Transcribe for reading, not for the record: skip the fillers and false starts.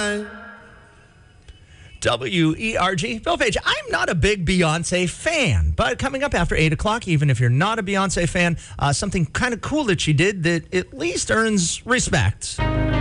WERG. Bill Page, I'm not a big Beyonce fan, but coming up after 8 o'clock, even if you're not a Beyonce fan, something kind of cool that she did that at least earns respect.